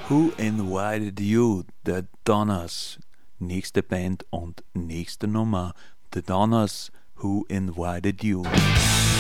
Who Invited You? The Donners. Nächste Band und nächste Nummer. The Donners, Who Invited You?